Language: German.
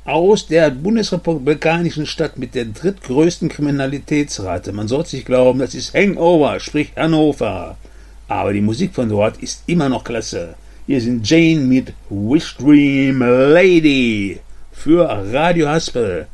aus der bundesrepublikanischen Stadt mit der drittgrößten Kriminalitätsrate. Man sollte sich glauben, das ist Hangover, sprich Hannover. Aber die Musik von dort ist immer noch klasse. Hier sind Jane mit Wish Dream Lady für Radio Haspel.